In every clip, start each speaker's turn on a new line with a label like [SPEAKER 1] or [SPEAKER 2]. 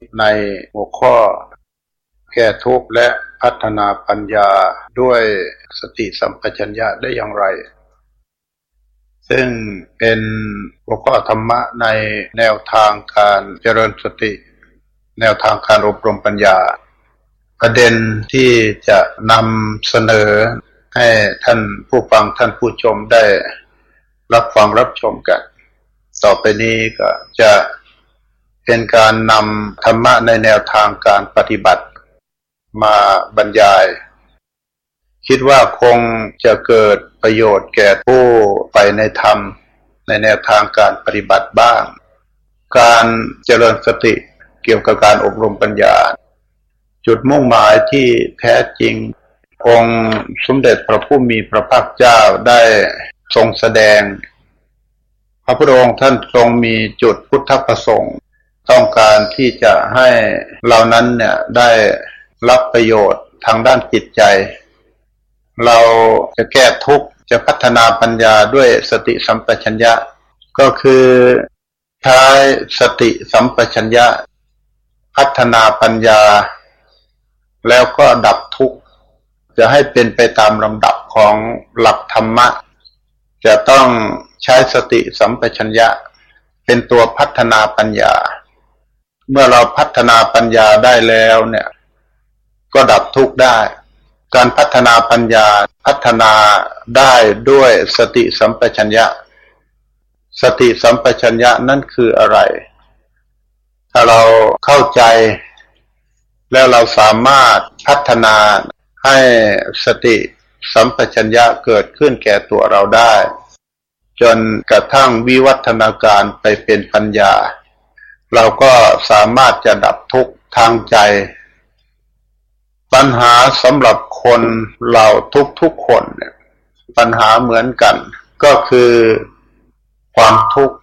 [SPEAKER 1] ในหัวข้อแก้ทุกข์และพัฒนาปัญญาด้วยสติสัมปชัญญะได้อย่างไรซึ่งเป็นหัวข้อธรรมะในแนวทางการเจริญสติแนวทางการอบรมปัญญาประเด็นที่จะนำเสนอให้ท่านผู้ฟังท่านผู้ชมได้รับฟังรับชมกันต่อไปนี้ก็จะเป็นการนำธรรมะในแนวทางการปฏิบัติมาบรรยายคิดว่าคงจะเกิดประโยชน์แก่ผู้ไปในธรรมในแนวทางการปฏิบัติบ้างการเจริญสติเกี่ยวกับการอบรมปัญญาจุดมุ่งหมายที่แท้จริงองค์สมเด็จพระผู้มีพระภาคเจ้าได้ทรงแสดงพระพุทธองค์ท่านทรงมีจุดพุทธประสงค์ต้องการที่จะให้เหล่านั้นเนี่ยได้รับประโยชน์ทางด้านจิตใจเราจะแก้ทุกข์จะพัฒนาปัญญาด้วยสติสัมปชัญญะก็คือใช้สติสัมปชัญญะพัฒนาปัญญาแล้วก็ดับทุกข์จะให้เป็นไปตามลำดับของหลักธรรมะจะต้องใช้สติสัมปชัญญะเป็นตัวพัฒนาปัญญาเมื่อเราพัฒนาปัญญาได้แล้วเนี่ยก็ดับทุกข์ได้การพัฒนาปัญญาพัฒนาได้ด้วยสติสัมปชัญญะสติสัมปชัญญะนั่นคืออะไรถ้าเราเข้าใจแล้วเราสามารถพัฒนาให้สติสัมปชัญญะเกิดขึ้นแก่ตัวเราได้จนกระทั่งวิวัฒนาการไปเป็นปัญญาเราก็สามารถจะดับทุกข์ทางใจปัญหาสำหรับคนเราทุกคนเนี่ยปัญหาเหมือนกันก็คือความทุกข์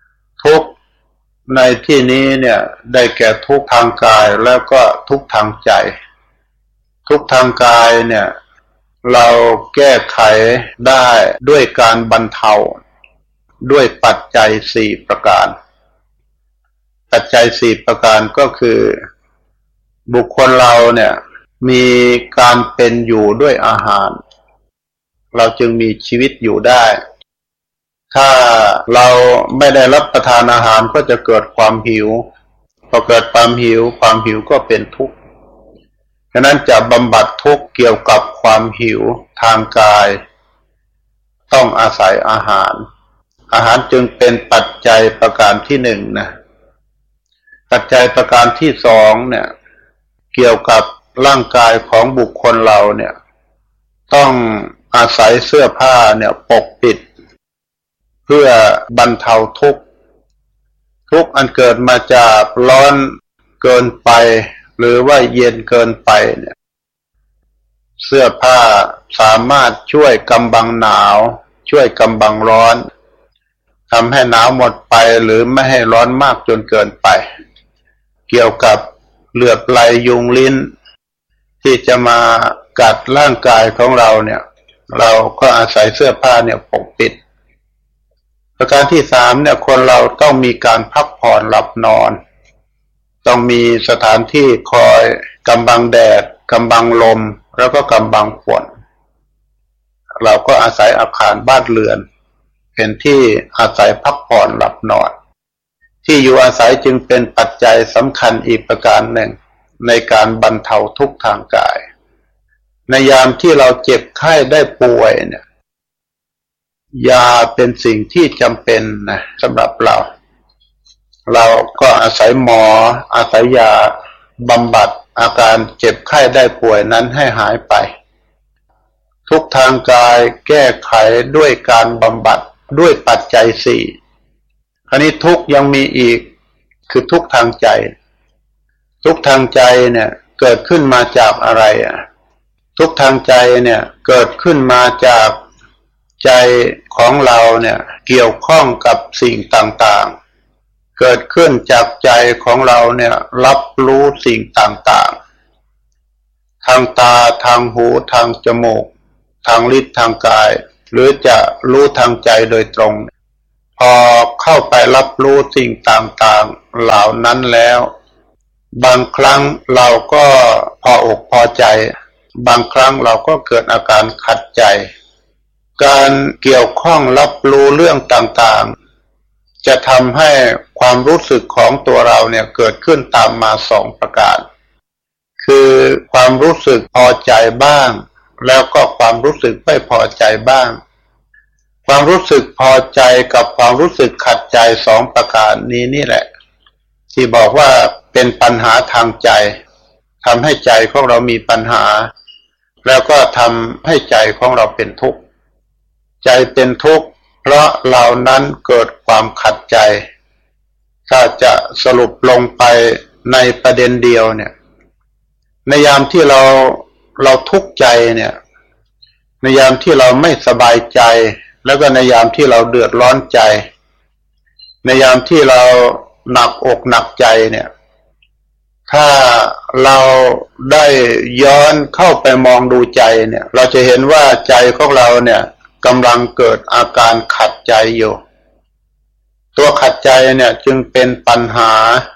[SPEAKER 1] ในที่นี้เนี่ยได้แก่ทุกข์ทางกายแล้วก็ทุกข์ทางใจทุกข์ทางกายเนี่ยเราแก้ไขได้ด้วยการบรรเทาด้วยปัจจัย4ประการปัจจัย4ประการก็คือบุคคลเราเนี่ยมีการเป็นอยู่ด้วยอาหารเราจึงมีชีวิตอยู่ได้ถ้าเราไม่ได้รับประทานอาหารก็จะเกิดความหิวพอเกิดความหิวก็เป็นทุกข์ฉะนั้นจะบำบัดทุกข์เกี่ยวกับความหิวทางกายต้องอาศัยอาหารจึงเป็นปัจจัยประการที่1นะปัจจัยประการที่2เนี่ยเกี่ยวกับร่างกายของบุคคลเราเนี่ยต้องอาศัยเสื้อผ้าเนี่ยปกปิดเพื่อบรรเทาทุกข์อันเกิดมาจากร้อนเกินไปหรือว่าเย็นเกินไปเนี่ยเสื้อผ้าสามารถช่วยกำบังหนาวช่วยกำบังร้อนทำให้หนาวหมดไปหรือไม่ให้ร้อนมากจนเกินไปเกี่ยวกับเหลือบไหลยุงลิ้นที่จะมากัดร่างกายของเราเนี่ยเราก็อาศัยเสื้อผ้าเนี่ยปกปิดประการที่3เนี่ยคนเราต้องมีการพักผ่อนหลับนอนต้องมีสถานที่คอยกำบังแดดกำบังลมแล้วก็กำบังฝนเราก็อาศัยอาคารบ้านเรือนเป็นที่อาศัยพักผ่อนหลับนอนที่อยู่อาศัยจึงเป็นปัจจัยสำคัญอีกประการหนึ่งในการบรรเทาทุกข์ทางกายในยามที่เราเจ็บไข้ได้ป่วยเนี่ยยาเป็นสิ่งที่จำเป็นนะสำหรับเราก็อาศัยหมออาศัยยาบำบัดอาการเจ็บไข้ได้ป่วยนั้นให้หายไปทุกทางกายแก้ไขด้วยการบำบัดด้วยปัจจัย4คราวนี้ทุกยังมีอีกคือทุกทางใจทุกทางใจเนี่ยเกิดขึ้นมาจากอะไรทุกทางใจเนี่ยเกิดขึ้นมาจากใจของเราเนี่ยเกี่ยวข้องกับสิ่งต่างๆเกิดขึ้นจากใจของเราเนี่ยรับรู้สิ่งต่างๆทางตาทางหูทางจมูกทางลิ้นทางกายหรือจะรู้ทางใจโดยตรงพอเข้าไปรับรู้สิ่งต่างๆเหล่านั้นแล้วบางครั้งเราก็พออกพอใจบางครั้งเราก็เกิดอาการขัดใจการเกี่ยวข้องรับรู้เรื่องต่างๆจะทำให้ความรู้สึกของตัวเราเนี่ยเกิดขึ้นตามมาสองประการคือความรู้สึกพอใจบ้างแล้วก็ความรู้สึกไม่พอใจบ้างความรู้สึกพอใจกับความรู้สึกขัดใจสองประการนี้นี่แหละที่บอกว่าเป็นปัญหาทางใจทำให้ใจของเรามีปัญหาแล้วก็ทำให้ใจของเราเป็นทุกข์ใจเป็นทุกข์เพราะเรานั้นเกิดความขัดใจถ้าจะสรุปลงไปในประเด็นเดียวเนี่ยในยามที่เราทุกข์ใจเนี่ยในยามที่เราไม่สบายใจแล้วก็ในยามที่เราเดือดร้อนใจในยามที่เราหนักอกหนักใจเนี่ยถ้าเราได้ย้อนเข้าไปมองดูใจเนี่ยเราจะเห็นว่าใจของเราเนี่ยกำลังเกิดอาการขัดใจอยู่ตัวขัดใจเนี่ยจึงเป็นปัญหา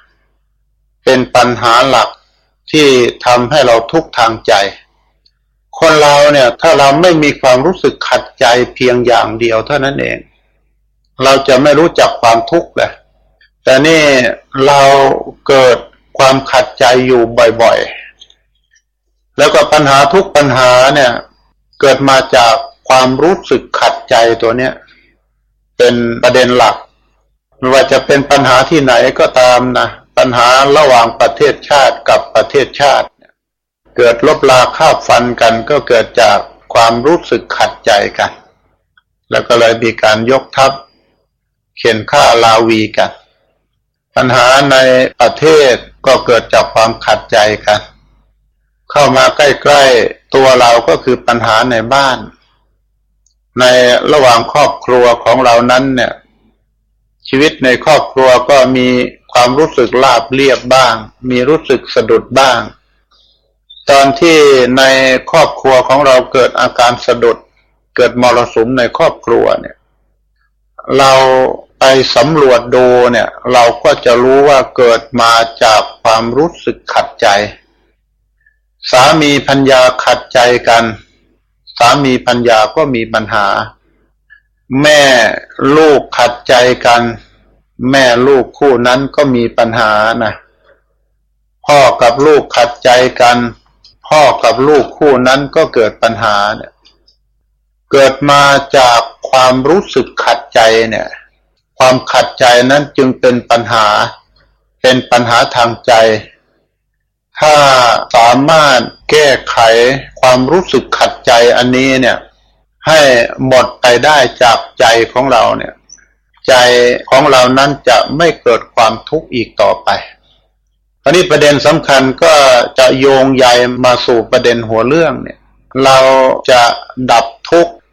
[SPEAKER 1] หลักที่ทำให้เราทุกข์ทางใจคนเราเนี่ยถ้าเราไม่มีความรู้สึกขัดใจเพียงอย่างเดียวเท่านั้นเองเราจะไม่รู้จักความทุกข์เลยแต่นี่เราเกิดความขัดใจอยู่บ่อยๆแล้วก็ปัญหาทุกปัญหาเนี่ยเกิดมาจากความรู้สึกขัดใจตัวเนี้ยเป็นประเด็นหลักไม่ว่าจะเป็นปัญหาที่ไหนก็ตามนะปัญหาระหว่างประเทศชาติกับประเทศชาติเกิดลบราค่าฟันกันก็เกิดจากความรู้สึกขัดใจกันแล้วก็เลยมีการยกทัพเข็นฆ่าลาวีกันปัญหาในประเทศก็เกิดจากความขัดใจกันเข้ามาใกล้ๆตัวเราก็คือปัญหาในบ้านในระหว่างครอบครัวของเรานั้นเนี่ยชีวิตในครอบครัวก็มีความรู้สึกราบเรียบบ้างมีรู้สึกสะดุดบ้างตอนที่ในครอบครัวของเราเกิดอาการสะดุดเกิดมรสุมในครอบครัวเนี่ยเราไปสำรวจดูเนี่ยเราก็จะรู้ว่าเกิดมาจากความรู้สึกขัดใจสามีภรรยาขัดใจกันสามีภรรยาก็มีปัญหาแม่ลูกขัดใจกันแม่ลูกคู่นั้นก็มีปัญหานะพ่อกับลูกขัดใจกันพ่อกับลูกคู่นั้นก็เกิดปัญหาเนี่ยเกิดมาจากความรู้สึกขัดใจเนี่ยความขัดใจนั้นจึงเป็นปัญหาทางใจถ้าสามารถแก้ไขความรู้สึกขัดใจอันนี้เนี่ยให้หมดไปได้จากใจของเราเนี่ยใจของเรานั้นจะไม่เกิดความทุกข์อีกต่อไปคราวนี้ประเด็นสำคัญก็จะโยงใยมาสู่ประเด็นหัวเรื่องเนี่ยเราจะดับทุกข์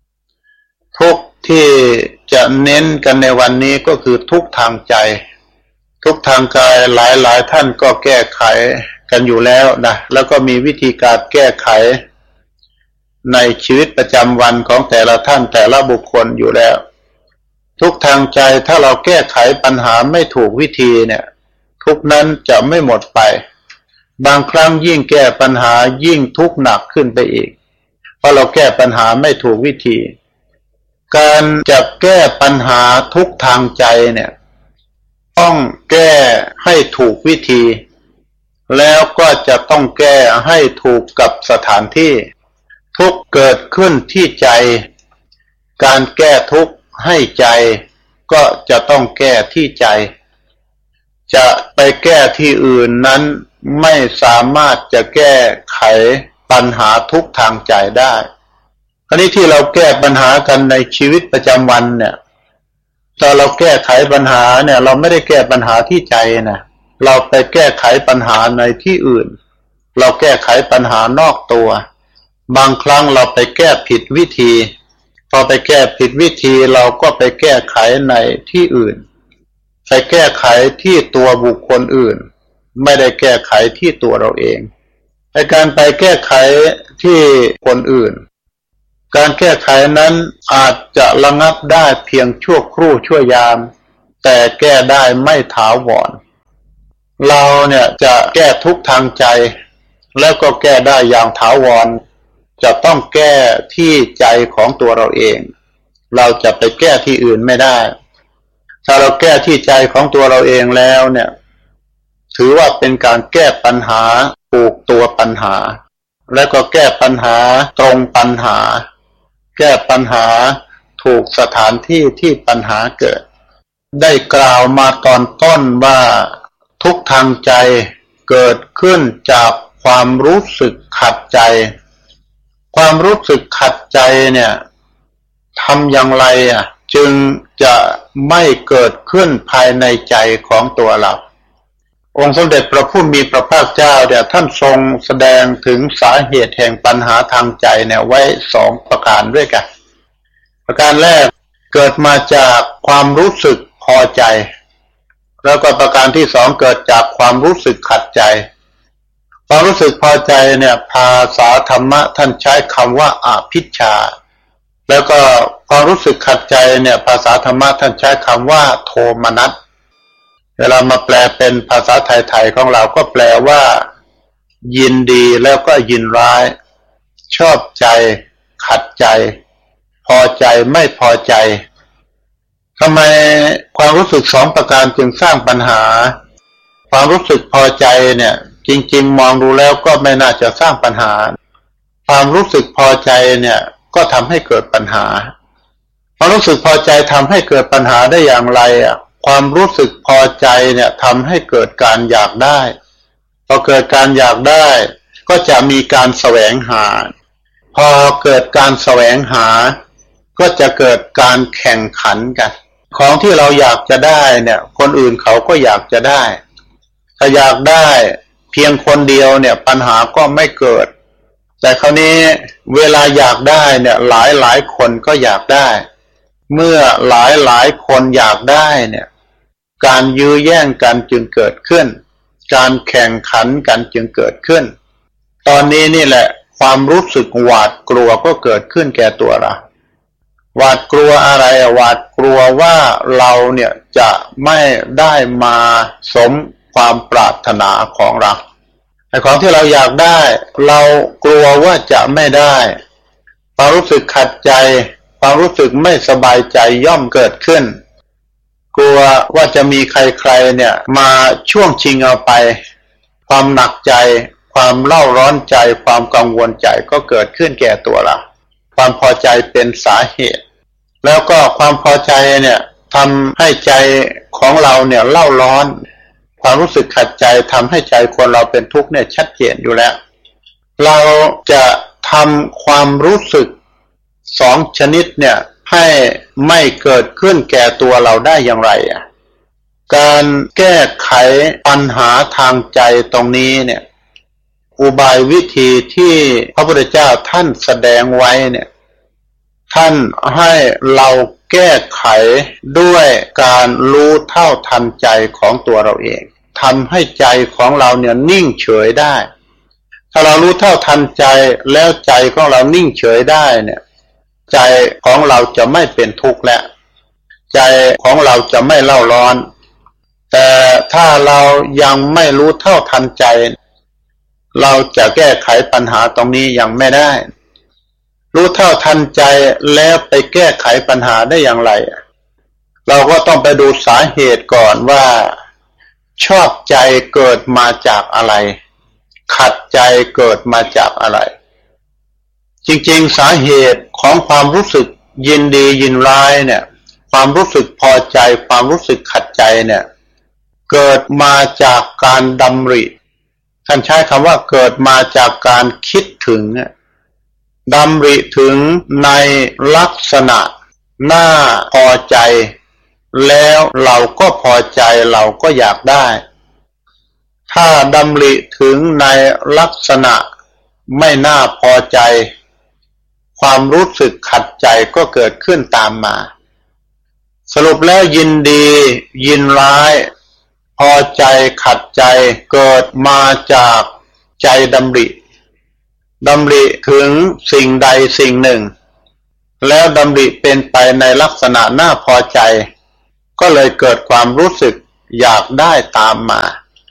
[SPEAKER 1] ที่จะเน้นกันในวันนี้ก็คือทุกข์ทางใจทุกข์ทางกายหลายท่านก็แก้ไขกันอยู่แล้วนะแล้วก็มีวิธีการแก้ไขในชีวิตประจำวันของแต่ละท่านแต่ละบุคคลอยู่แล้วทุกข์ทางใจถ้าเราแก้ไขปัญหาไม่ถูกวิธีเนี่ยทุกข์นั้นจะไม่หมดไปบางครั้งยิ่งแก้ปัญหายิ่งทุกข์หนักขึ้นไปอีกเพราะเราแก้ปัญหาไม่ถูกวิธีการจะแก้ปัญหาทุกข์ทางใจเนี่ยต้องแก้ให้ถูกวิธีแล้วก็จะต้องแก้ให้ถูกกับสถานที่ทุกข์เกิดขึ้นที่ใจการแก้ทุกข์ให้ใจก็จะต้องแก้ที่ใจจะไปแก้ที่อื่นนั้นไม่สามารถจะแก้ไขปัญหาทุกข์ทางใจได้คราวนี้ที่เราแก้ปัญหากันในชีวิตประจำวันเนี่ยตอนเราแก้ไขปัญหาเนี่ยเราไม่ได้แก้ปัญหาที่ใจนะเราไปแก้ไขปัญหาในที่อื่นเราแก้ไขปัญหานอกตัวบางครั้งเราไปแก้ผิดวิธีพอไปแก้ผิดวิธีเราก็ไปแก้ไขในที่อื่นไปแก้ไขที่ตัวบุคคลอื่นไม่ได้แก้ไขที่ตัวเราเองในการไปแก้ไขที่คนอื่นการแก้ไขนั้นอาจจะระงับได้เพียงชั่วครู่ชั่วยามแต่แก้ได้ไม่ถาวรเราเนี่ยจะแก้ทุกข์ทางใจแล้วก็แก้ได้อย่างถาวรจะต้องแก้ที่ใจของตัวเราเองเราจะไปแก้ที่อื่นไม่ได้ถ้าเราแก้ที่ใจของตัวเราเองแล้วเนี่ยถือว่าเป็นการแก้ปัญหาถูกตัวปัญหาแล้วก็แก้ปัญหาตรงปัญหาแก้ปัญหาถูกสถานที่ที่ปัญหาเกิดได้กล่าวมาตอนต้นว่าทุกข์ทางใจเกิดขึ้นจากความรู้สึกขัดใจความรู้สึกขัดใจเนี่ยทำอย่างไรจึงจะไม่เกิดขึ้นภายในใจของตัวเราองค์สมเด็จพระผู้มีพระภาคเจ้าเนี่ยท่านทรงแสดงถึงสาเหตุแห่งปัญหาทางใจเนี่ยไว้2ประการด้วยกันประการแรกเกิดมาจากความรู้สึกพอใจแล้วก็ประการที่2เกิดจากความรู้สึกขัดใจความรู้สึกพอใจเนี่ยภาษาธรรมะท่านใช้คำว่าอภิชฌาแล้วก็ความรู้สึกขัดใจเนี่ยภาษาธรรมะท่านใช้คำว่าโทมนัสเวลามาแปลเป็นภาษาไทยๆของเราก็แปลว่ายินดีแล้วก็ยินร้ายชอบใจขัดใจพอใจไม่พอใจทำไมความรู้สึก2ประการจึงสร้างปัญหาความรู้สึกพอใจเนี่ยจริงๆมองดูแล้วก็ไม่น่าจะสร้างปัญหาความรู้สึกพอใจเนี่ยก็ทำให้เกิดปัญหาความรู้สึกพอใจทำให้เกิดปัญหาได้อย่างไรความรู้สึกพอใจเนี่ยทำให้เกิดการอยากได้พอเกิดการอยากได้ก็จะมีการแสวงหาพอเกิดการแสวงหาก็จะเกิดการแข่งขันกันของที่เราอยากจะได้เนี่ยคนอื่นเขาก็อยากจะได้ถ้าอยากได้เพียงคนเดียวเนี่ยปัญหาก็ไม่เกิดแต่คราวนี้เวลาอยากได้เนี่ยหลายคนก็อยากได้เมื่อหลายคนอยากได้เนี่ยการยื้อแย่งกันจึงเกิดขึ้นการแข่งขันกันจึงเกิดขึ้นตอนนี้นี่แหละความรู้สึกหวาดกลัวก็เกิดขึ้นแก่ตัวเราหวาดกลัวอะไรหวาดกลัวว่าเราเนี่ยจะไม่ได้มาสมความปรารถนาของเราไอ้ของที่เราอยากได้เรากลัวว่าจะไม่ได้ความรู้สึกขัดใจความรู้สึกไม่สบายใจย่อมเกิดขึ้นกลัวว่าจะมีใครๆเนี่ยมาช่วงชิงเอาไปความหนักใจความเล่าร้อนใจความกังวลใจก็เกิดขึ้นแก่ตัวเราความพอใจเป็นสาเหตุแล้วก็ความพอใจเนี่ยทำให้ใจของเราเนี่ยเล่าร้อนความรู้สึกขัดใจทำให้ใจคนเราเป็นทุกข์เนี่ยชัดเจนอยู่แล้วเราจะทำความรู้สึก2ชนิดเนี่ยให้ไม่เกิดขึ้นแก่ตัวเราได้อย่างไรการแก้ไขปัญหาทางใจตรงนี้เนี่ยอุบายวิธีที่พระพุทธเจ้าท่านแสดงไว้เนี่ยท่านให้เราแก้ไขด้วยการรู้เท่าทันใจของตัวเราเองทำให้ใจของเราเนี่ยนิ่งเฉยได้ถ้าเรารู้เท่าทันใจแล้วใจของเรานิ่งเฉยได้เนี่ยใจของเราจะไม่เป็นทุกข์แล้วใจของเราจะไม่เล่าร้อนแต่ถ้าเรายังไม่รู้เท่าทันใจเราจะแก้ไขปัญหาตรงนี้ยังไม่ได้รู้เท่าทันใจแล้วไปแก้ไขปัญหาได้อย่างไรเราก็ต้องไปดูสาเหตุก่อนว่าชอบใจเกิดมาจากอะไรขัดใจเกิดมาจากอะไรจริงๆสาเหตุของความรู้สึกยินดียินร้ายเนี่ยความรู้สึกพอใจความรู้สึกขัดใจเนี่ยเกิดมาจากการดำริท่านใช้คำว่าเกิดมาจากการคิดถึงดำริถึงในลักษณะน่าพอใจแล้วเราก็พอใจเราก็อยากได้ถ้าดำริถึงในลักษณะไม่น่าพอใจความรู้สึกขัดใจก็เกิดขึ้นตามมาสรุปแล้วยินดียินร้ายพอใจขัดใจเกิดมาจากใจดำริถึงสิ่งใดสิ่งหนึ่งแล้วดำริเป็นไปในลักษณะน่าพอใจก็เลยเกิดความรู้สึกอยากได้ตามมา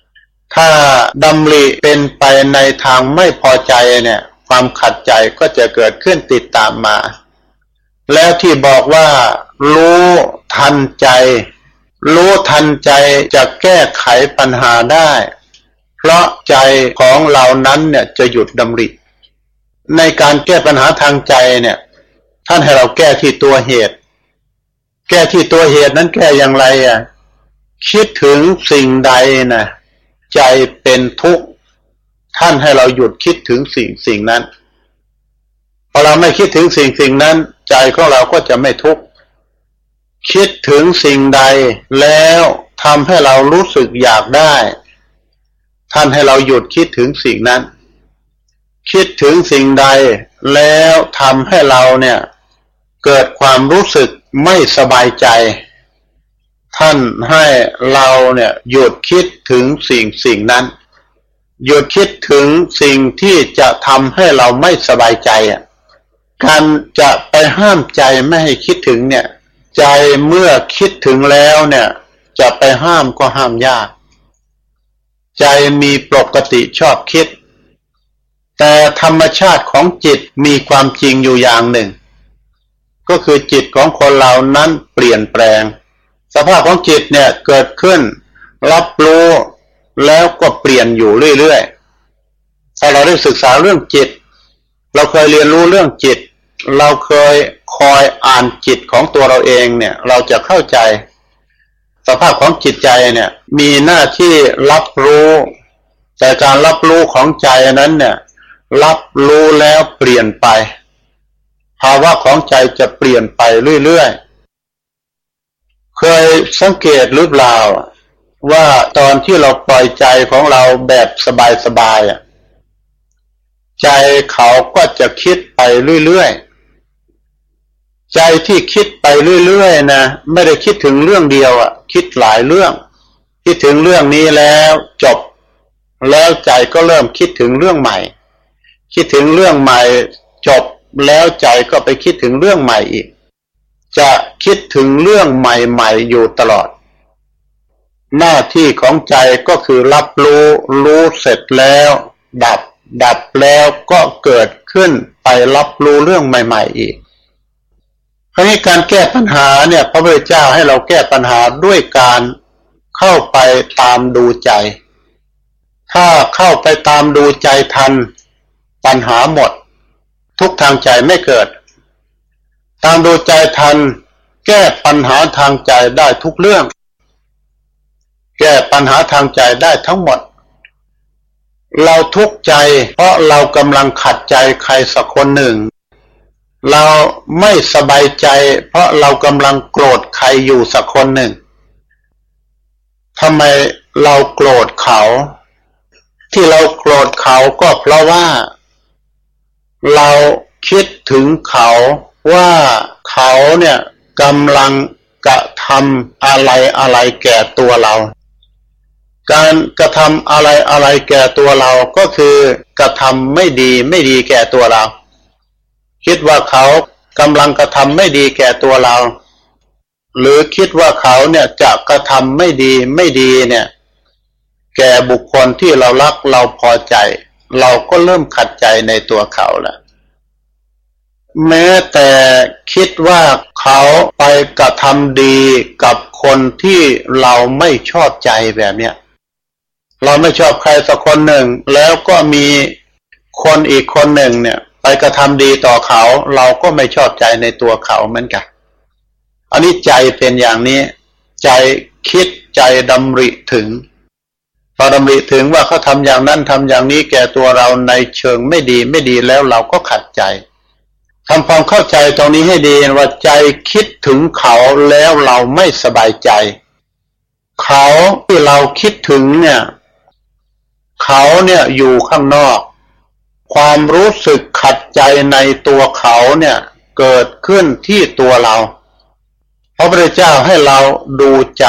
[SPEAKER 1] ถ้าดำริเป็นไปในทางไม่พอใจเนี่ยความขัดใจก็จะเกิดขึ้นติดตามมาแล้วที่บอกว่ารู้ทันใจรู้ทันใจจะแก้ไขปัญหาได้เพราะใจของเรานั้นเนี่ยจะหยุดดำริในการแก้ปัญหาทางใจเนี่ยท่านให้เราแก้ที่ตัวเหตุแก้ที่ตัวเหตุนั้นแก้อย่างไรอ่ะคิดถึงสิ่งใดนะใจเป็นทุกข์ท่านให้เราหยุดคิดถึงสิ่งนั้นพอเราไม่คิดถึงสิ่งนั้นใจของเราก็จะไม่ทุกข์คิดถึงสิ่งใดแล้วทำให้เรารู้สึกอยากได้ท่านให้เราหยุดคิดถึงสิ่งนั้นคิดถึงสิ่งใดแล้วทำให้เราเนี่ยเกิดความรู้สึกไม่สบายใจท่านให้เราเนี่ยหยุดคิดถึงสิ่งนั้นหยุดคิดถึงสิ่งที่จะทำให้เราไม่สบายใจการจะไปห้ามใจไม่ให้คิดถึงเนี่ยใจเมื่อคิดถึงแล้วเนี่ยจะไปห้ามก็ห้ามยากใจมีปกติชอบคิดแต่ธรรมชาติของจิตมีความจริงอยู่อย่างหนึ่งก็คือจิตของคนเรานั้นเปลี่ยนแปลงสภาพของจิตเนี่ยเกิดขึ้นรับรู้แล้วก็เปลี่ยนอยู่เรื่อยๆถ้าเราได้ศึกษาเรื่องจิตเราเคยเรียนรู้เรื่องจิตเราเคยคอยอ่านจิตของตัวเราเองเนี่ยเราจะเข้าใจสภาพของจิตใจเนี่ยมีหน้าที่รับรู้แต่การรับรู้ของใจนั้นเนี่ยรับรู้แล้วเปลี่ยนไปภาวะของใจจะเปลี่ยนไปเรื่อยๆเคยสังเกตหรือเปล่าว่าตอนที่เราปล่อยใจของเราแบบสบายๆใจเขาก็จะคิดไปเรื่อยๆใจที่คิดไปเรื่อยๆนะไม่ได้คิดถึงเรื่องเดียวคิดหลายเรื่องคิดถึงเรื่องนี้แล้วจบแล้วใจก็เริ่มคิดถึงเรื่องใหม่คิดถึงเรื่องใหม่จบแล้วใจก็ไปคิดถึงเรื่องใหม่อีกจะคิดถึงเรื่องใหม่ๆอยู่ตลอดหน้าที่ของใจก็คือรับรู้เสร็จแล้วดับแล้วก็เกิดขึ้นไปรับรู้เรื่องใหม่ๆอีกคราวนี้การแก้ปัญหาเนี่ยพระพุทธเจ้าให้เราแก้ปัญหาด้วยการเข้าไปตามดูใจถ้าเข้าไปตามดูใจทันปัญหาหมดทุกทางใจไม่เกิดตามดูใจทันแก้ปัญหาทางใจได้ทุกเรื่องแก้ปัญหาทางใจได้ทั้งหมดเราทุกข์ใจเพราะเรากำลังขัดใจใครสักคนหนึ่งเราไม่สบายใจเพราะเรากำลังโกรธใครอยู่สักคนหนึ่งทำไมเราโกรธเขาที่เราโกรธเขาก็เพราะว่าเราคิดถึงเขาว่าเขาเนี่ยกำลังกระทำอะไรแก่ตัวเราการกระทำอะไรแก่ตัวเราก็คือกระทำไม่ดีแก่ตัวเราคิดว่าเขากำลังกระทำไม่ดีแก่ตัวเราหรือคิดว่าเขาเนี่ยจะกระทำไม่ดีเนี่ยแก่บุคคลที่เรารักเราพอใจเราก็เริ่มขัดใจในตัวเขาแล้วแม้แต่คิดว่าเขาไปกระทำดีกับคนที่เราไม่ชอบใจแบบเนี้ยเราไม่ชอบใครสักคนหนึ่งแล้วก็มีคนอีกคนหนึ่งเนี่ยไปกระทำดีต่อเขาเราก็ไม่ชอบใจในตัวเขาเหมือนกันอันนี้ใจเป็นอย่างนี้ใจคิดใจดำริถึงพอดำริถึงว่าเขาทำอย่างนั้นทำอย่างนี้แก่ตัวเราในเชิงไม่ดีแล้วเราก็ขัดใจทำความเข้าใจตรงนี้ให้ดีว่าใจคิดถึงเขาแล้วเราไม่สบายใจเขาที่เราคิดถึงเนี่ยเขาเนี่ยอยู่ข้างนอกความรู้สึกขัดใจในตัวเขาเนี่ยเกิดขึ้นที่ตัวเราพระพุทธเจ้าให้เราดูใจ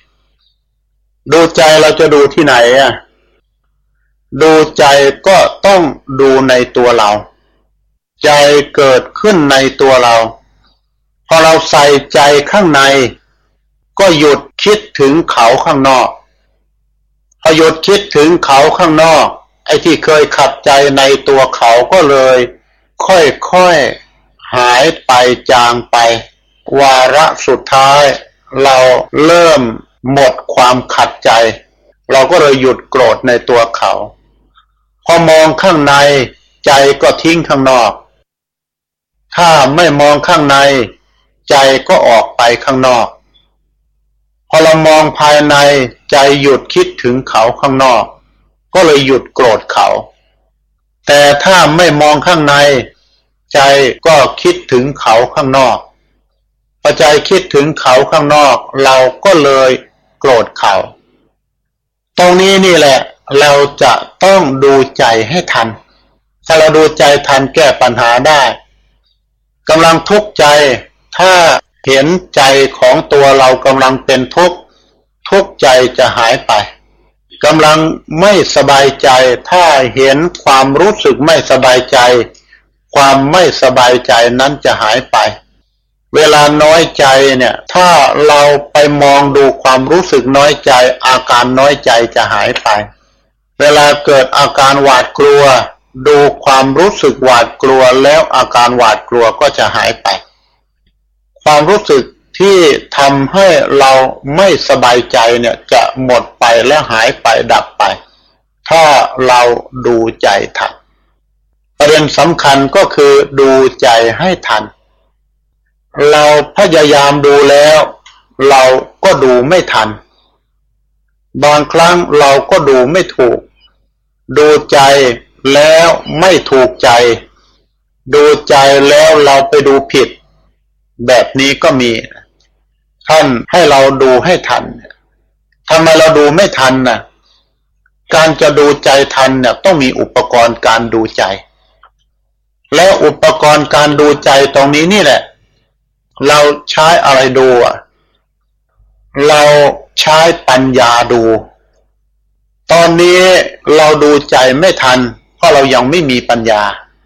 [SPEAKER 1] เราจะดูที่ไหนดูใจก็ต้องดูในตัวเราใจเกิดขึ้นในตัวเราพอเราใส่ใจข้างในก็หยุดคิดถึงเขาข้างนอกพพอหยุดคิดถึงเขาข้างนอกไอ้ที่เคยขัดใจในตัวเขาก็เลยค่อยๆหายไปจางไปวาระสุดท้ายเราเริ่มหมดความขัดใจเราก็เลยหยุดโกรธในตัวเขาพอมองข้างในใจก็ทิ้งข้างนอกถ้าไม่มองข้างในใจก็ออกไปข้างนอกพอเรามองภายในใจหยุดคิดถึงเขาข้างนอกก็เลยหยุดโกรธเขาแต่ถ้าไม่มองข้างในใจก็คิดถึงเขาข้างนอกพอใจคิดถึงเขาข้างนอกเราก็เลยโกรธเขาตรงนี้นี่แหละเราจะต้องดูใจให้ทันถ้าเราดูใจทันแก้ปัญหาได้กำลังทุกข์ใจถ้าเห็นใจของตัวเรากำลังเป็นทุกข์ใจจะหายไปกำลังไม่สบายใจถ้าเห็นความรู้สึกไม่สบายใจความไม่สบายใจนั้นจะหายไปเวลาน้อยใจเนี่ยถ้าเราไปมองดูความรู้สึกน้อยใจอาการน้อยใจจะหายไปเวลาเกิดอาการหวาดกลัวดูความรู้สึกหวาดกลัวแล้วอาการหวาดกลัวก็จะหายไปความรู้สึกที่ทำให้เราไม่สบายใจเนี่ยจะหมดไปและหายไปดับไปถ้าเราดูใจทันประเด็นสำคัญก็คือดูใจให้ทันเราพยายามดูแล้วเราก็ดูไม่ทันบางครั้งเราก็ดูไม่ถูกดูใจแล้วไม่ถูกใจดูใจแล้วเราไปดูผิดแบบนี้ก็มีท่านให้เราดูให้ทันทำไมเราดูไม่ทันน่ะการจะดูใจทันเนี่ยต้องมีอุปกรณ์การดูใจแล้วอุปกรณ์การดูใจตรงนี้นี่แหละเราใช้อะไรดูเราใช้ปัญญาดูตอนนี้เราดูใจไม่ทันเพราะเรายังไม่มีปัญญา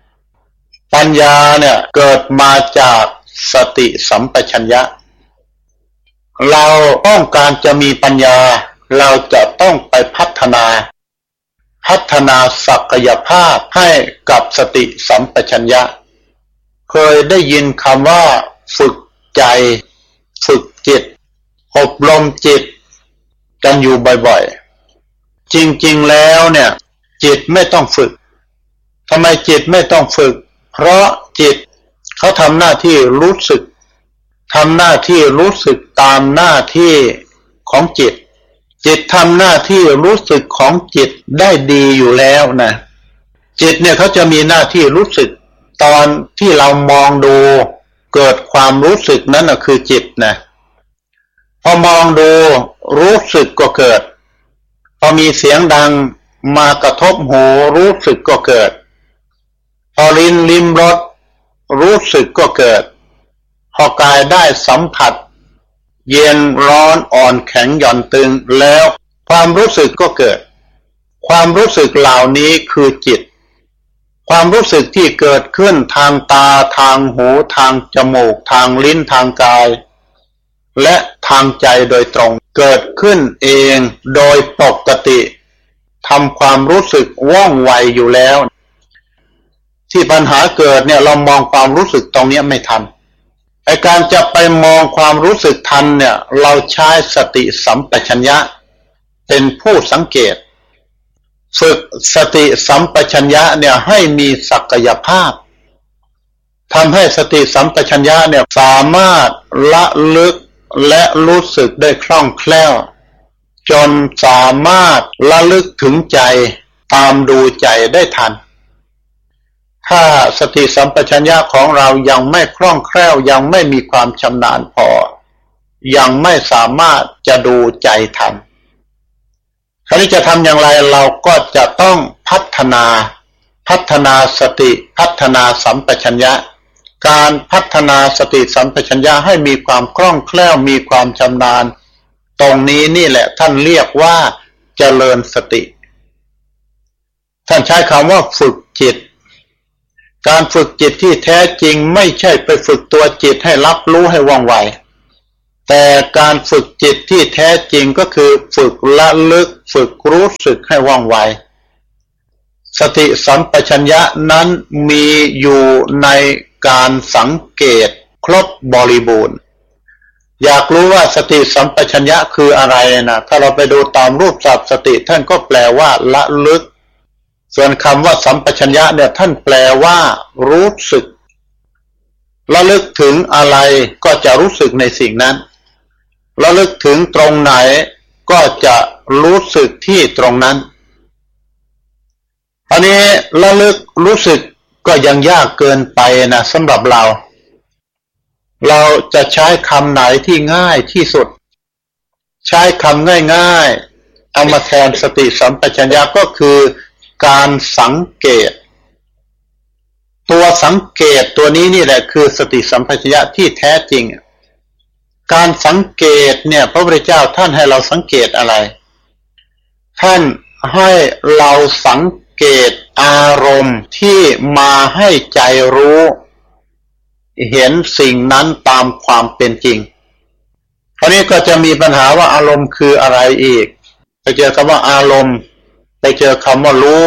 [SPEAKER 1] เนี่ยเกิดมาจากสติสัมปชัญญะเราต้องการจะมีปัญญาเราจะต้องไปพัฒนาศักยภาพให้กับสติสัมปชัญญะเคยได้ยินคำว่าฝึกใจฝึกจิตอบรมจิตกันอยู่บ่อยๆจริงๆแล้วเนี่ยจิตไม่ต้องฝึกทำไมจิตไม่ต้องฝึกเพราะจิตเขาทำหน้าที่รู้สึกตามหน้าที่ของจิตทำหน้าที่รู้สึกของจิตได้ดีอยู่แล้วนะจิตเนี่ยเขาจะมีหน้าที่รู้สึกตอนที่เรามองดูเกิดความรู้สึกนั้นคือจิตนะพอมองดูรู้สึกก็เกิดพอมีเสียงดังมากระทบหูรู้สึกก็เกิดพอลิ้มรสรู้สึกก็เกิดพอกายได้สัมผัสเย็นร้อนอ่อนแข็งหย่อนตึงแล้วความรู้สึกก็เกิดความรู้สึกเหล่านี้คือจิตความรู้สึกที่เกิดขึ้นทางตาทางหูทางจมูกทางลิ้นทางกายและทางใจโดยตรงเกิดขึ้นเองโดยปกติทำความรู้สึกว่องไวอยู่แล้วที่ปัญหาเกิดเนี่ยเรามองความรู้สึกตรงนี้ไม่ทันไอ้การจะไปมองความรู้สึกทันเนี่ยเราใช้สติสัมปชัญญะเป็นผู้สังเกตฝึกสติสัมปชัญญะเนี่ยให้มีศักยภาพทำให้สติสัมปชัญญะเนี่ยสามารถละลึกและรู้สึกได้คล่องแคล่วจนสามารถระลึกถึงใจตามดูใจได้ทันถ้าสติสัมปชัญญะของเรายังไม่คล่องแคล่วยังไม่มีความชำนาญพอยังไม่สามารถจะดูใจทันคราวนี้จะทำอย่างไรเราก็จะต้องพัฒนาสติพัฒนาสัมปชัญญะการพัฒนาสติสัมปชัญญะให้มีความคล่องแคล่วมีความชำนาญตรงนี้นี่แหละท่านเรียกว่าเจริญสติท่านใช้คำว่าฝึกจิตการฝึกจิตที่แท้จริงไม่ใช่ไปฝึกตัวจิตให้รับรู้ให้ว่องไวแต่การฝึกจิตที่แท้จริงก็คือฝึกละลึกฝึกรู้สึกให้ว่องไวสติสัมปชัญญะนั้นมีอยู่ในการสังเกตครบบริบูรณ์อยากรู้ว่าสติสัมปชัญญะคืออะไรนะถ้าเราไปดูตามรูปศัพท์สติท่านก็แปลว่าละลึกส่วนคำว่าสัมปชัญญะเนี่ยท่านแปลว่ารู้สึกระลึกถึงอะไรก็จะรู้สึกในสิ่งนั้นระลึกถึงตรงไหนก็จะรู้สึกที่ตรงนั้นอันนี้ระลึกรู้สึกก็ยังยากเกินไปนะสำหรับเราจะใช้คำไหนที่ง่ายที่สุดใช้คำง่ายๆเอามาแทนสติสัมปชัญญะก็คือการสังเกตตัวสังเกตตัวนี้นี่แหละคือสติสัมปชัญญะที่แท้จริงการสังเกตเนี่ยพระพุทธเจ้าท่านให้เราสังเกตอะไรท่านให้เราสังเกตอารมณ์ที่มาให้ใจรู้เห็นสิ่งนั้นตามความเป็นจริงคราวนี้ก็จะมีปัญหาว่าอารมณ์คืออะไรอีกไปเจอคำว่าอารมณ์ไปเจอคำว่ารู้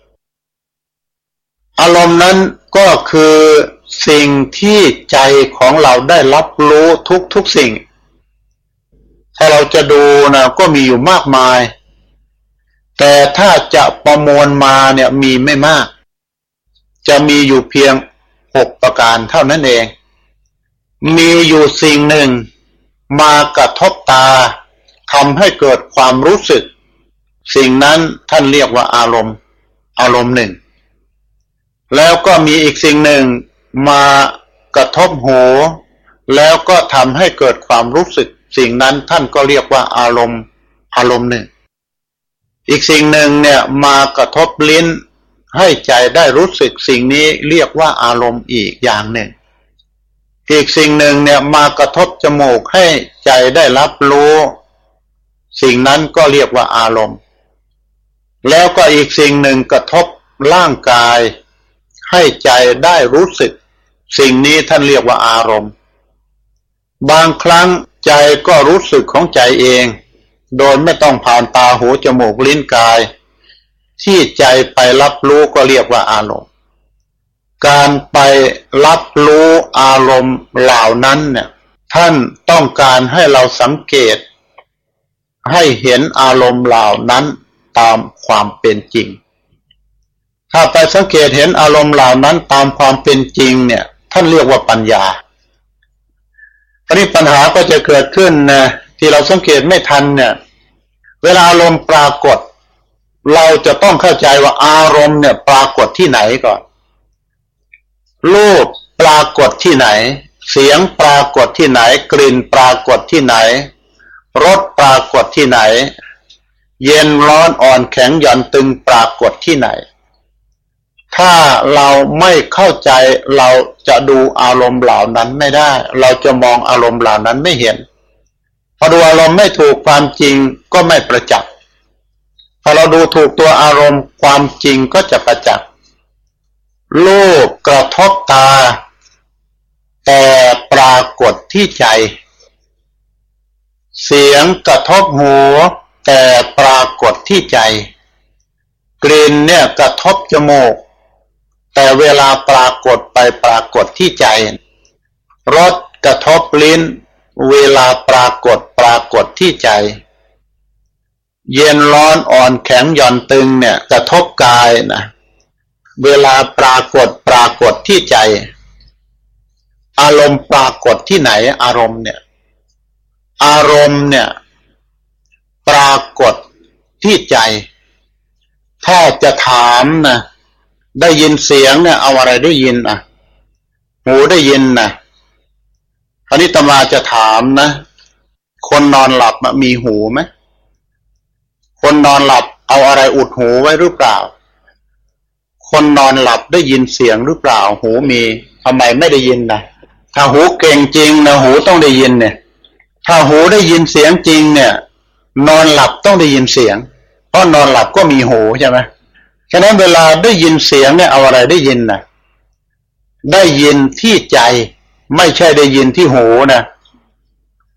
[SPEAKER 1] อารมณ์นั้นก็คือสิ่งที่ใจของเราได้รับรู้ทุกสิ่งถ้าเราจะดูนะก็มีอยู่มากมายแต่ถ้าจะประมวลมาเนี่ยมีไม่มากจะมีอยู่เพียง6ประการเท่านั้นเองมีอยู่สิ่งหนึ่งมากระทบตาทำให้เกิดความรู้สึกสิ่งนั้นท่านเรียกว่าอารมณ์หนึ่งแล้วก็มีอีกสิ่งหนึ่งมากระทบหูแล้วก็ทำให้เกิดความรู้สึกสิ่งนั้นท่านก็เรียกว่าอารมณ์หนึ่งอีกสิ่งหนึ่งเนี่ยมากระทบลิ้นให้ใจได้รู้สึกสิ่งนี้เรียกว่าอารมณ์อีกอย่างหนึ่งอีกสิ่งหนึ่งเนี่ยมากระทบจมูกให้ใจได้รับรู้สิ่งนั้นก็เรียกว่าอารมณ์แล้วก็อีกสิ่งหนึ่งกระทบร่างกายให้ใจได้รู้สึกสิ่งนี้ท่านเรียกว่าอารมณ์บางครั้งใจก็รู้สึกของใจเองโดยไม่ต้องผ่านตาหูจมูกลิ้นกายที่ใจไปรับรู้ก็เรียกว่าอารมณ์การไปรับรู้อารมณ์เหล่านั้นเนี่ยท่านต้องการให้เราสังเกตให้เห็นอารมณ์เหล่านั้นตามความเป็นจริงถ้าไปสังเกตเห็นอารมณ์เหล่านั้นตามความเป็นจริงเนี่ยท่านเรียกว่าปัญญาทีนี้ปัญหาก็จะเกิดขึ้นนะที่เราสังเกตไม่ทันเนี่ยเวลาอารมณ์ปรากฏเราจะต้องเข้าใจว่าอารมณ์เนี่ยปรากฏที่ไหนก่อนรูปปรากฏที่ไหนเสียงปรากฏที่ไหนกลิ่นปรากฏที่ไหนรสปรากฏที่ไหนเย็นร้อนอ่อนแข็งหย่อนตึงปรากฏที่ไหนถ้าเราไม่เข้าใจเราจะดูอารมณ์เหล่านั้นไม่ได้เราจะมองอารมณ์เหล่านั้นไม่เห็นพอดูอารมณ์ไม่ถูกความจริงก็ไม่ประจักษ์พอเราดูถูกตัวอารมณ์ความจริงก็จะประจักษ์รูปกระทบตาแต่ปรากฏที่ใจเสียงกระทบหูแต่ปรากฏที่ใจกลิ่นเนี่ยกระทบจมูกแต่เวลาปรากฏไปปรากฏที่ใจรสกระทบลิ้นเวลาปรากฏที่ใจเย็นร้อนอ่อนแข็งหย่อนตึงเนี่ยกระทบกายนะเวลาปรากฏที่ใจอารมณ์ปรากฏที่ไหนอารมณ์เนี่ยปรากฏที่ใจถ้าจะถามนะได้ยินเสียงเนี่ยเอาอะไรได้ยินอ่ะหูได้ยินนะคราวนี้อาตมาจะถามนะคนนอนหลับมีหูไหมคนนอนหลับเอาอะไรอุดหูไว้หรือเปล่าคนนอนหลับได้ยินเสียงหรือเปล่าหูมีทำไมไม่ได้ยินนะถ้าหูเก่งจริงนะหูต้องได้ยินเนี่ยถ้าหูได้ยินเสียงจริงเนี่ยนอนหลับต้องได้ยินเสียงเพราะนอนหลับก็มีหูใช่ไหมฉะนั้นเวลาได้ยินเสียงเนี่ยเอาอะไรได้ยินนะได้ยินที่ใจไม่ใช่ได้ยินที่หูนะห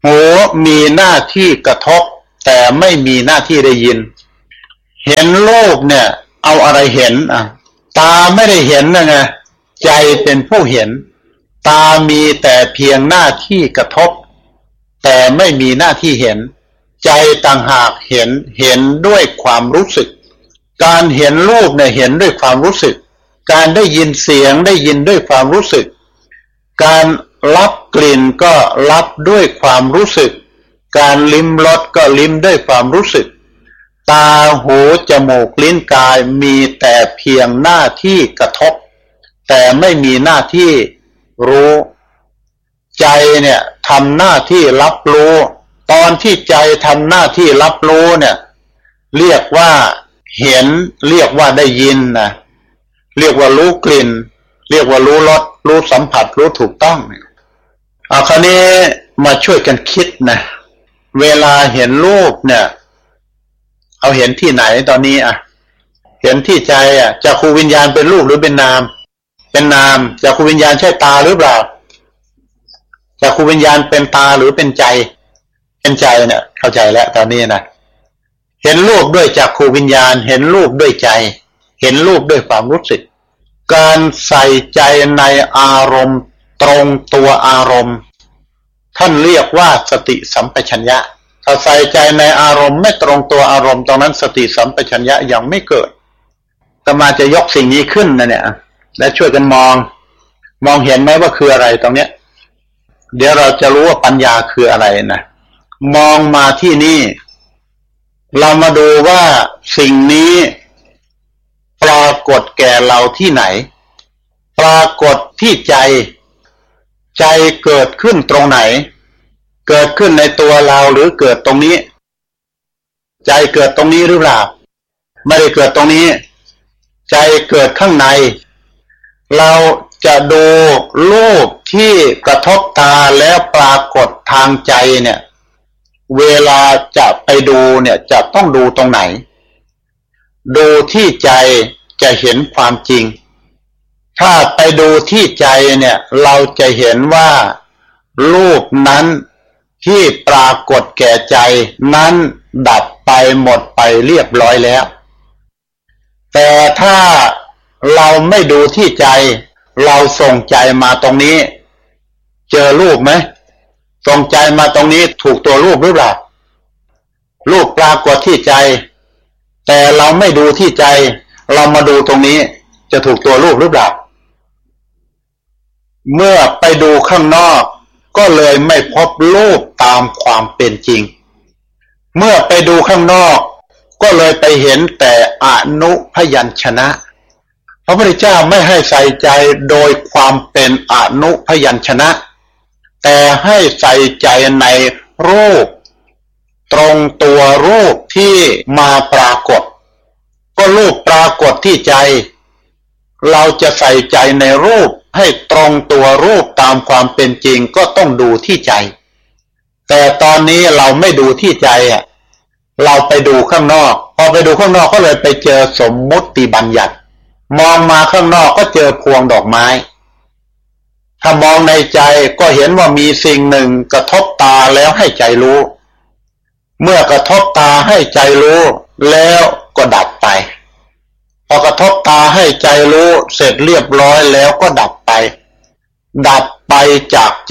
[SPEAKER 1] หูมีหน้าที่กระทบแต่ไม่มีหน้าที่ได้ยินเห็นรูปเนี่ยเอาอะไรเห็นตาไม่ได้เห็นนะไงใจเป็นผู้เห็นตามีแต่เพียงหน้าที่กระทบแต่ไม่มีหน้าที่เห็นใจต่างหากเห็นด้วยความรู้สึกการเห็นรูปเนี่ยเห็นด้วยความรู้สึกการได้ยินเสียงได้ยินด้วยความรู้สึกการรับกลิ่นก็รับด้วยความรู้สึกการลิ้มรสก็ลิ้มด้วยความรู้สึกตาหูจมูกลิ้นกายมีแต่เพียงหน้าที่กระทบแต่ไม่มีหน้าที่รู้ใจเนี่ยทำหน้าที่รับรู้ตอนที่ใจทำหน้าที่รับรู้เนี่ยเรียกว่าเห็นเรียกว่าได้ยินนะเรียกว่ารู้กลิ่นเรียกว่ารู้รสรู้สัมผัสรู้ถูกต้องคราวนี้มาช่วยกันคิดนะเวลาเห็นรูปเนี่ยเอาเห็นที่ไหนตอนนี้เห็นที่ใจจักขุวิญญาณเป็นรูปหรือเป็นนามเป็นนามจักขุวิญญาณใช่ตาหรือเปล่าจักขุวิญญาณเป็นตาหรือเป็นใจเป็นใจเนี่ยเข้าใจแล้วตอนนี้นะเห็นรูปด้วยจักขุวิญญาณเห็นรูปด้วยใจเห็นรูปด้วยความรู้สึกการใส่ใจในอารมณ์ตรงตัวอารมณ์ท่านเรียกว่าสติสัมปชัญญะถ้าใส่ใจในอารมณ์ไม่ตรงตัวอารมณ์ตรงนั้นสติสัมปชัญญะยังไม่เกิดอาตมาจะยกสิ่งนี้ขึ้นนะเนี่ยและช่วยกันมองเห็นไหมว่าคืออะไรตรงเนี้ยเดี๋ยวเราจะรู้ว่าปัญญาคืออะไรนะมองมาที่นี่เรามาดูว่าสิ่งนี้ปรากฏแก่เราที่ไหนปรากฏที่ใจเกิดขึ้นตรงไหนเกิดขึ้นในตัวเราหรือเกิดตรงนี้ใจเกิดตรงนี้หรือเปล่าไม่ได้เกิดตรงนี้ใจเกิดข้างในเราจะดูรูปที่กระทบตาแล้วปรากฏทางใจเนี่ยเวลาจะไปดูเนี่ยจะต้องดูตรงไหนดูที่ใจจะเห็นความจริงถ้าไปดูที่ใจเนี่ยเราจะเห็นว่ารูปนั้นที่ปรากฏแก่ใจนั้นดับไปหมดไปเรียบร้อยแล้วแต่ถ้าเราไม่ดูที่ใจเราส่งใจมาตรงนี้เจอรูปไหมส่งใจมาตรงนี้ถูกตัวรูปหรือเปล่ารูปปรากฏที่ใจแต่เราไม่ดูที่ใจเรามาดูตรงนี้จะถูกตัวรูปหรือเปล่าเมื่อไปดูข้างนอกก็เลยไม่พบรูปตามความเป็นจริงเมื่อไปดูข้างนอกก็เลยไปเห็นแต่อนุพยัญชนะพระพุทธเจ้าไม่ให้ใส่ใจโดยความเป็นอนุพยัญชนะแต่ให้ใส่ใจในรูปตรงตัวรูปที่มาปรากฏก็รูปปรากฏที่ใจเราจะใส่ใจในรูปให้ตรงตัวรูปตามความเป็นจริงก็ต้องดูที่ใจแต่ตอนนี้เราไม่ดูที่ใจเราไปดูข้างนอกพอไปดูข้างนอกก็เลยไปเจอสมมุติบัญญัติมองมาข้างนอกก็เจอพวงดอกไม้ถ้ามองในใจก็เห็นว่ามีสิ่งหนึ่งกระทบตาแล้วให้ใจรู้เมื่อกระทบตาให้ใจรู้แล้วก็ดับไปพอกระทบตาให้ใจรู้เสร็จเรียบร้อยแล้วก็ดับไปจากใจ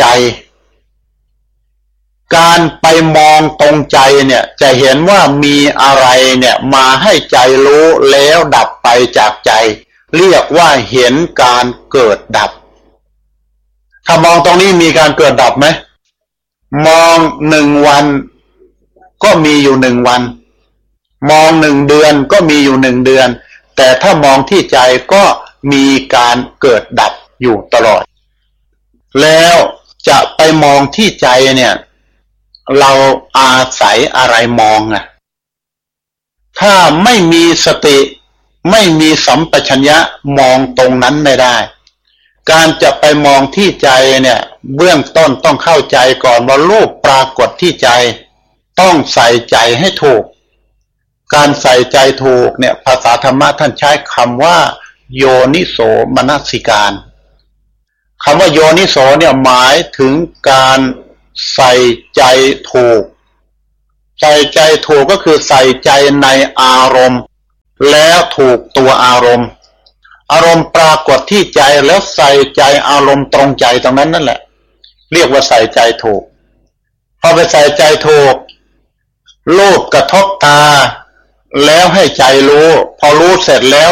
[SPEAKER 1] การไปมองตรงใจเนี่ยจะเห็นว่ามีอะไรเนี่ยมาให้ใจรู้แล้วดับไปจากใจเรียกว่าเห็นการเกิดดับถ้ามองตรงนี้มีการเกิดดับไหมมอง1 วันก็มีอยู่1 วันมอง1 เดือนก็มีอยู่1 เดือนแต่ถ้ามองที่ใจก็มีการเกิดดับอยู่ตลอดแล้วจะไปมองที่ใจเนี่ยเราอาศัยอะไรมองถ้าไม่มีสติไม่มีสัมปชัญญะมองตรงนั้นไม่ได้การจะไปมองที่ใจเนี่ยเบื้องต้นต้องเข้าใจก่อนว่ารูปปรากฏที่ใจต้องใส่ใจให้ถูกการใส่ใจถูกเนี่ยภาษาธรรมะท่านใช้คำว่าโยนิโสมนสิการคำว่าโยนิโสเนี่ยหมายถึงการใส่ใจถูกใส่ใจถูกก็คือใส่ใจในอารมณ์แล้วถูกตัวอารมณ์อารมณ์ปรากฏที่ใจแล้วใส่ใจอารมณ์ตรงใจตรงนั้นนั่นแหละเรียกว่าใส่ใจถูกพอไปใส่ใจถูกรูปกระทบตาแล้วให้ใจรู้พอรู้เสร็จแล้ว